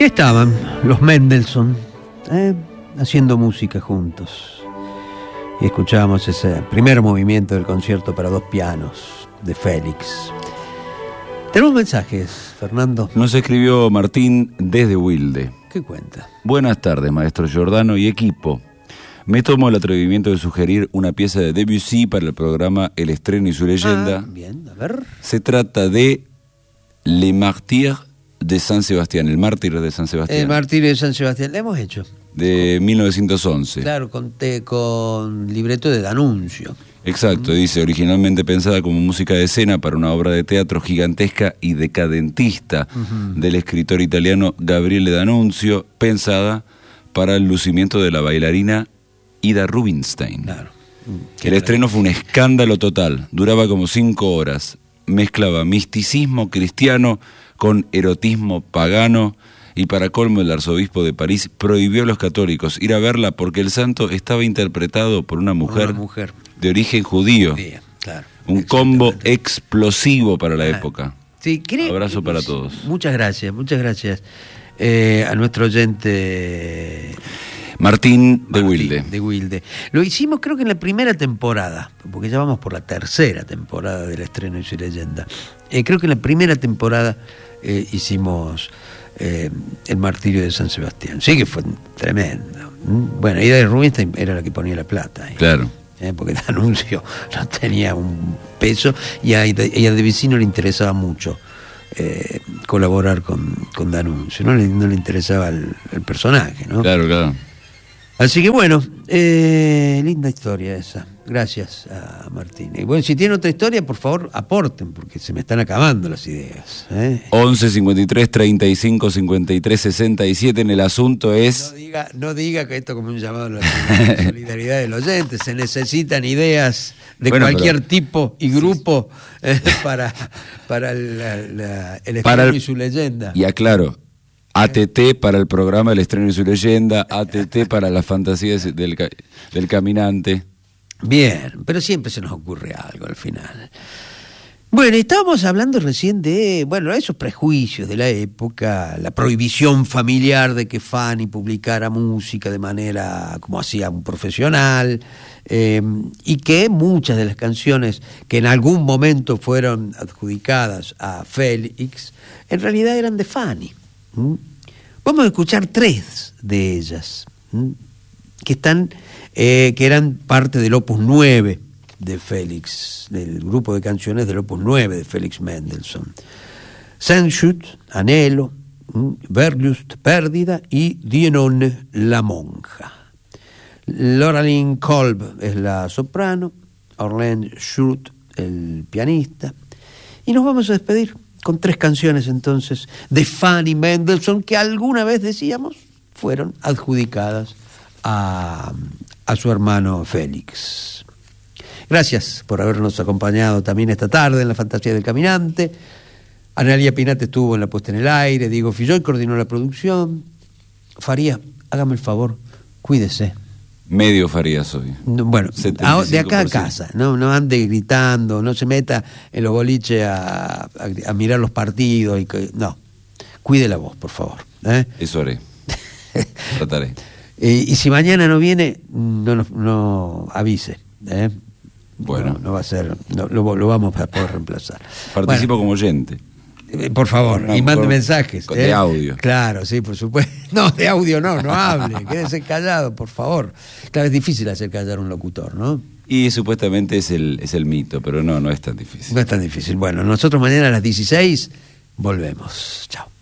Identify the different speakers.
Speaker 1: Y estaban los Mendelssohn haciendo música juntos. Y escuchábamos ese primer movimiento del concierto para dos pianos de Félix. Tenemos mensajes, Fernando.
Speaker 2: Nos escribió Martín desde Wilde.
Speaker 1: ¿Qué cuenta?
Speaker 2: Buenas tardes, maestro Giordano y equipo. Me tomo el atrevimiento de sugerir una pieza de Debussy para el programa El Estreno y su Leyenda.
Speaker 1: Bien, a ver.
Speaker 2: Se trata de Le Martyr de San Sebastián, el mártir de San Sebastián.
Speaker 1: El Martirio de San Sebastián, lo hemos hecho.
Speaker 2: De 1911.
Speaker 1: Claro, con libreto de D'Annunzio.
Speaker 2: Exacto, dice, originalmente pensada como música de escena para una obra de teatro gigantesca y decadentista del escritor italiano Gabriele D'Annunzio, pensada para el lucimiento de la bailarina Ida Rubinstein.
Speaker 1: Claro.
Speaker 2: El estreno fue un escándalo total, duraba como 5 horas, mezclaba misticismo cristiano con erotismo pagano, y para colmo el arzobispo de París prohibió a los católicos ir a verla porque el santo estaba interpretado por una mujer de origen judío.
Speaker 1: Bien, claro.
Speaker 2: Un combo explosivo para la época.
Speaker 1: Sí,
Speaker 2: abrazo para todos.
Speaker 1: Muchas gracias a nuestro oyente
Speaker 2: Martín de Wilde.
Speaker 1: De Wilde. Lo hicimos creo que en la primera temporada, porque ya vamos por la tercera temporada del Estreno y su Leyenda. Creo que en la primera temporada hicimos El Martirio de San Sebastián. Sí que fue tremendo. Bueno, Ida Rubinstein era la que ponía la plata.
Speaker 2: Claro.
Speaker 1: Porque D'Annunzio no tenía un peso y a Debussy no le interesaba mucho colaborar con D'Annunzio. No le interesaba el personaje, ¿no?
Speaker 2: Claro, claro.
Speaker 1: Así que bueno, linda historia esa. Gracias a Martín. Y bueno, si tiene otra historia, por favor, aporten, porque se me están acabando las ideas.
Speaker 2: 11 53 35 53 67. En el asunto es...
Speaker 1: No diga que esto como un llamado a la solidaridad del oyente. Se necesitan ideas de cualquier tipo y grupo para el Estreno y su Leyenda.
Speaker 2: Y aclaro, ATT para el programa El Estreno y su Leyenda, ATT para las fantasías del caminante.
Speaker 1: Bien, pero siempre se nos ocurre algo al final. Bueno, estábamos hablando recién de, esos prejuicios de la época, la prohibición familiar de que Fanny publicara música de manera como hacía un profesional, y que muchas de las canciones que en algún momento fueron adjudicadas a Félix, en realidad eran de Fanny. Vamos a escuchar 3 de ellas, que eran parte del Opus 9 de Félix, del grupo de canciones del Opus 9 de Félix Mendelssohn. Sehnsucht, Anhelo, Verlust, Pérdida y Die Nonne, la monja. Loraline Kolb es la soprano, Orlane Schurt el pianista, y nos vamos a despedir con 3 canciones entonces de Fanny Mendelssohn que alguna vez decíamos fueron adjudicadas a su hermano Félix. Gracias por habernos acompañado también esta tarde en la Fantasía del Caminante. Analia Pinate estuvo en la puesta en el aire, Diego Filloy coordinó la producción. Faría, hágame el favor, cuídese.
Speaker 2: Medio Faría soy.
Speaker 1: Bueno, de acá a casa, no ande gritando, no se meta en los boliches a mirar los partidos. No, cuide la voz, por favor.
Speaker 2: Eso haré. Trataré.
Speaker 1: Y si mañana no viene, no avise.
Speaker 2: Bueno.
Speaker 1: No va a ser, lo vamos a poder reemplazar.
Speaker 2: Participo como oyente.
Speaker 1: Por favor, y mande mensajes.
Speaker 2: De audio.
Speaker 1: Claro, sí, por supuesto. No, de audio no hable, quédese callado, por favor. Claro, es difícil hacer callar a un locutor, ¿no?
Speaker 2: Y supuestamente es el mito, pero no es tan difícil.
Speaker 1: No es tan difícil. Bueno, nosotros mañana a las 16 volvemos. Chao.